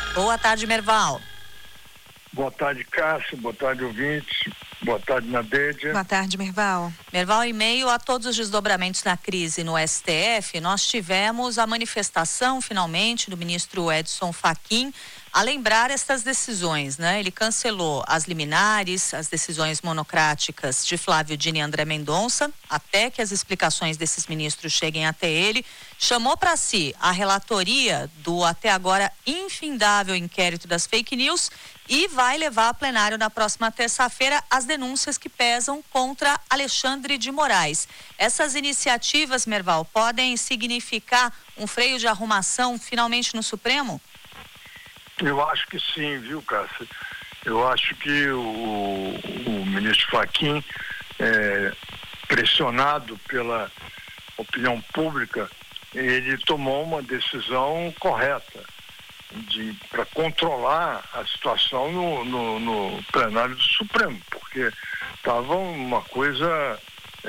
Boa tarde, Merval. Boa tarde, Cássio. Boa tarde, ouvintes. Boa tarde, Nadédia. Boa tarde, Merval. Merval, em meio a todos os desdobramentos da crise no STF, nós tivemos a manifestação, finalmente, do ministro Edson Fachin a lembrar estas decisões, né? Ele cancelou as liminares, as decisões monocráticas de Flávio Dino e André Mendonça, até que as explicações desses ministros cheguem até ele, chamou para si a relatoria do até agora infindável inquérito das fake news e vai levar a plenário na próxima terça-feira as denúncias que pesam contra Alexandre de Moraes. Essas iniciativas, Merval, podem significar um freio de arrumação finalmente no Supremo? Eu acho que sim, viu, Cássio? Eu acho que o ministro Fachin, pressionado pela opinião pública, ele tomou uma decisão correta para controlar a situação no plenário do Supremo, porque estava uma coisa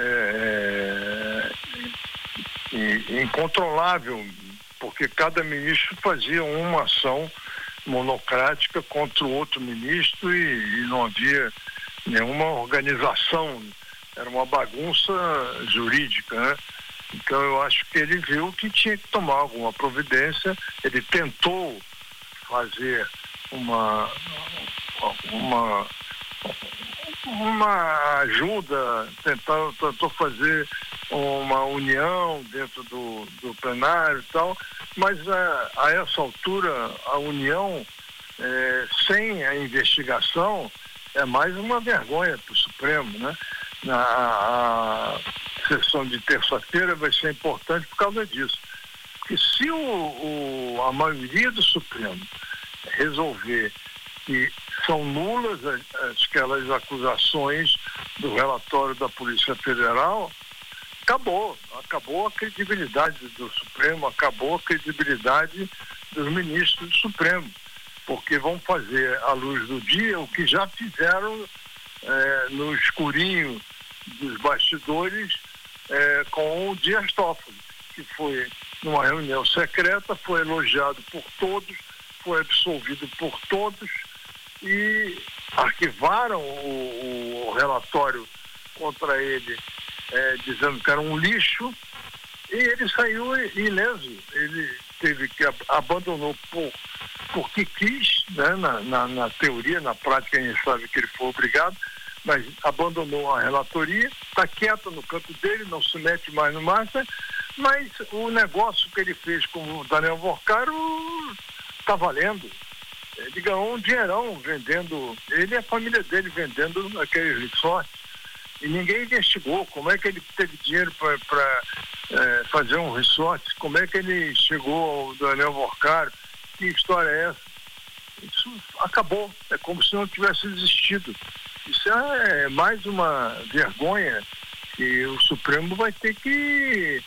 incontrolável, porque cada ministro fazia uma ação monocrática contra o outro ministro e não havia nenhuma organização, era uma bagunça jurídica, né? Então eu acho que ele viu que tinha que tomar alguma providência, ele tentou fazer uma ajuda, tentou fazer uma união dentro do plenário e tal, mas a essa altura a união sem a investigação é mais uma vergonha para o Supremo, né? A sessão de terça-feira vai ser importante por causa disso. Porque se a maioria do Supremo resolver que são nulas aquelas acusações do relatório da Polícia Federal, acabou a credibilidade do Supremo, acabou a credibilidade dos ministros do Supremo, porque vão fazer à luz do dia o que já fizeram no escurinho dos bastidores com o Dias Toffoli, que foi numa reunião secreta, foi elogiado por todos, foi absolvido por todos e arquivaram o relatório contra ele, dizendo que era um lixo, e ele saiu ileso. Ele teve que abandonou porque quis, né? Na teoria, na prática a gente sabe que ele foi obrigado, mas abandonou a relatoria, está quieto no canto dele, não se mete mais no massa, mas o negócio que ele fez com o Daniel Vorcaro está valendo. Ele ganhou um dinheirão vendendo, ele e a família dele vendendo aqueles resorts. E ninguém investigou como é que ele teve dinheiro para fazer um resort, como é que ele chegou ao Daniel Vorcaro, que história é essa? Isso acabou, é como se não tivesse existido. Isso é mais uma vergonha que o Supremo vai ter que,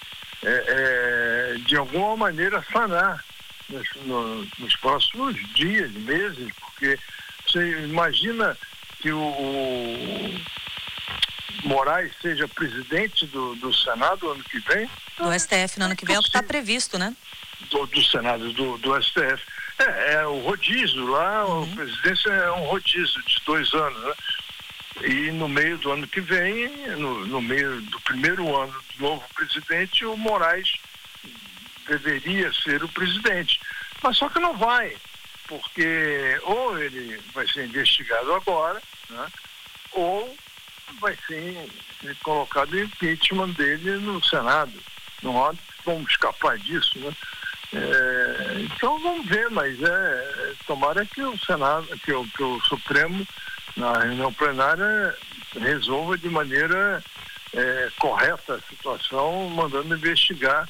de alguma maneira, sanar nos próximos dias, meses, porque você imagina que o Moraes seja presidente do Senado ano que vem? Do STF no ano que vem é o que está previsto, né? Do Senado, do STF. É o rodízio lá, a presidência é um rodízio de 2 anos, né? E no meio do ano que vem, no meio do primeiro ano do novo presidente, o Moraes deveria ser o presidente. Mas só que não vai, porque ou ele vai ser investigado agora, né? Ou vai ser colocado em impeachment dele no Senado. Não há como escapar disso, né? Então vamos ver, mas tomara que o Senado, que o Supremo, na reunião plenária, resolva de maneira correta a situação, mandando investigar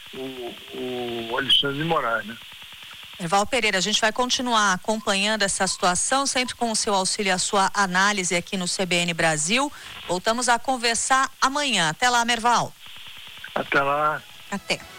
o Alexandre de Moraes, né? Val Pereira, a gente vai continuar acompanhando essa situação, sempre com o seu auxílio e a sua análise aqui no CBN Brasil. Voltamos a conversar amanhã. Até lá, Merval. Até lá. Até.